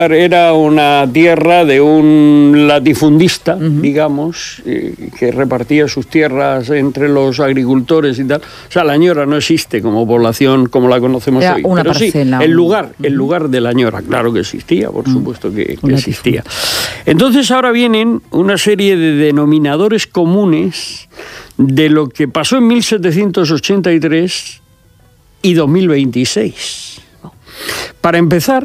Era una tierra de un latifundista, digamos, que repartía sus tierras entre los agricultores y tal. O sea, la Ñora no existe como población como la conocemos hoy. Una pero parcela, sí, el lugar de la Ñora, claro que existía, por supuesto que existía. Entonces ahora vienen una serie de denominadores comunes de lo que pasó en 1783 y 2026. Para empezar,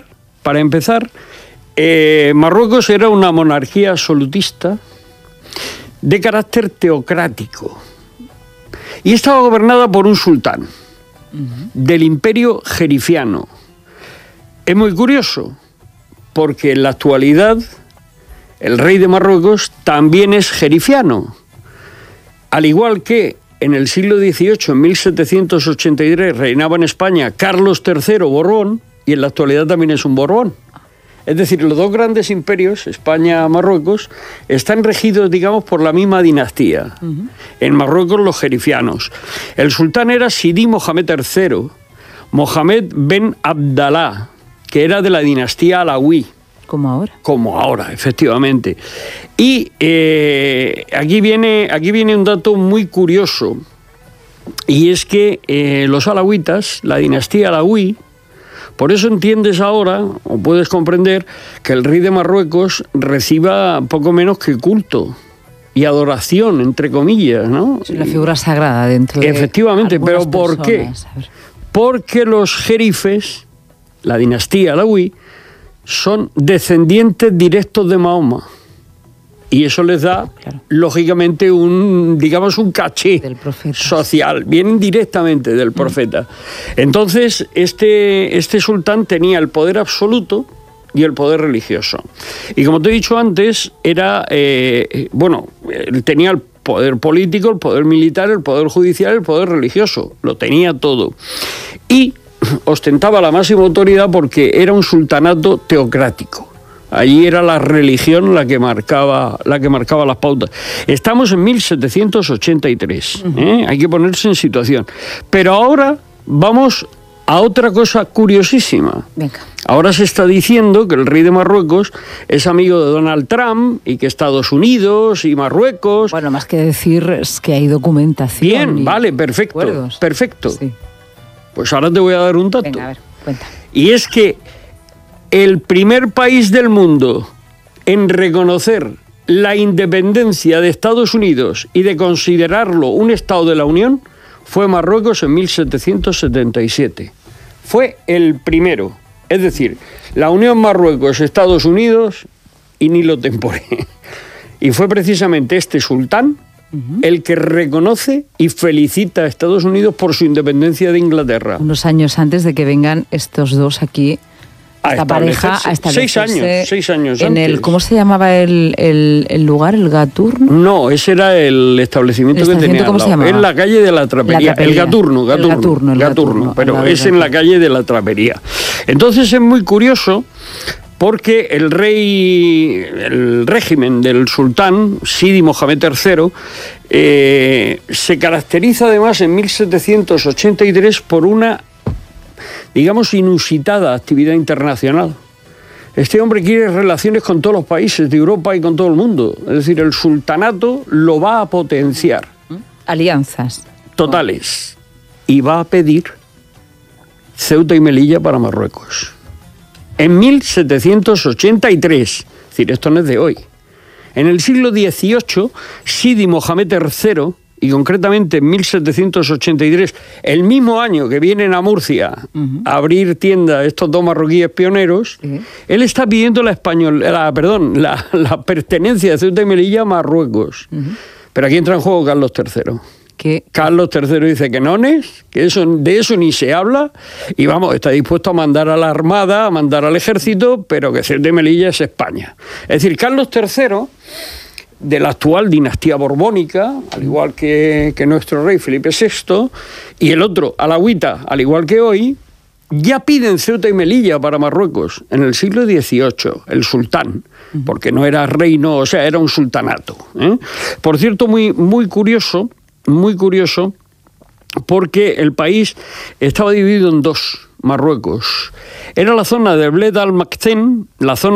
Marruecos era una monarquía absolutista de carácter teocrático y estaba gobernada por un sultán del imperio jerifiano. Es muy curioso porque en la actualidad el rey de Marruecos también es jerifiano, al igual que en el siglo XVIII, en 1783, reinaba en España Carlos III Borbón, y en la actualidad también es un Borbón. Es decir, los dos grandes imperios, España y Marruecos, están regidos, digamos, por la misma dinastía. En Marruecos, los jerifianos. El sultán era Sidi Mohamed III, Mohamed ben Abdalá, que era de la dinastía alawí. ¿Como ahora? Como ahora, efectivamente. Y aquí viene un dato muy curioso, y es que los alawitas, la dinastía alawí, por eso entiendes ahora, o puedes comprender, que el rey de Marruecos reciba poco menos que culto y adoración, entre comillas, ¿no? Es la figura sagrada dentro de... Efectivamente, pero ¿por qué? Porque los jerifes, la dinastía alawí, son descendientes directos de Mahoma. Y eso les da, lógicamente, un caché social. Vienen directamente del profeta. Entonces, este sultán tenía el poder absoluto y el poder religioso. Y como te he dicho antes, él tenía el poder político, el poder militar, el poder judicial, el poder religioso. Lo tenía todo. Y ostentaba la máxima autoridad porque era un sultanato teocrático. Allí era la religión la que marcaba las pautas. Estamos en 1783, hay que ponerse en situación. Pero ahora vamos a otra cosa curiosísima. Venga. Ahora se está diciendo que el rey de Marruecos es amigo de Donald Trump y que Estados Unidos y Marruecos... Bueno, más que decir es que hay documentación. Bien, vale, perfecto, acuerdos. Perfecto. Sí. Pues ahora te voy a dar un dato. Venga, a ver, cuenta. Y es que el primer país del mundo en reconocer la independencia de Estados Unidos y de considerarlo un Estado de la Unión fue Marruecos en 1777. Fue el primero. Es decir, la Unión Marruecos-Estados Unidos y Nilo Tempore. Y fue precisamente este sultán el que reconoce y felicita a Estados Unidos por su independencia de Inglaterra. Unos años antes de que vengan estos dos aquí, esta pareja, a establecerse 6 años en antes. el, ¿cómo se llamaba el lugar? ¿El Gaturno? No, ese era el establecimiento que tenía ¿cómo se llamaba? En la calle de la Trapería. El Gaturno, pero es en la calle de la Trapería. Entonces es muy curioso porque el régimen del sultán, Sidi Mohamed III, se caracteriza además en 1783 por una, digamos, inusitada actividad internacional. Este hombre quiere relaciones con todos los países de Europa y con todo el mundo. Es decir, el sultanato lo va a potenciar. Alianzas. Totales. Y va a pedir Ceuta y Melilla para Marruecos. En 1783. Es decir, esto no es de hoy. En el siglo XVIII, Sidi Mohamed III, y concretamente en 1783, el mismo año que vienen a Murcia a abrir tienda estos dos marroquíes pioneros, él está pidiendo la pertenencia de Ceuta y Melilla a Marruecos. Pero aquí entra en juego Carlos III. ¿Qué? Carlos III dice que de eso ni se habla, y vamos, está dispuesto a mandar a la Armada, a mandar al Ejército, pero que Ceuta y Melilla es España. Es decir, Carlos III, de la actual dinastía borbónica, al igual que nuestro rey Felipe VI, y el otro, alawita, al igual que hoy, ya piden Ceuta y Melilla para Marruecos en el siglo XVIII, el sultán, porque no era reino, o sea, era un sultanato. Por cierto, muy curioso, porque el país estaba dividido en dos. Marruecos. Era la zona de Bled al-Maktem, la zona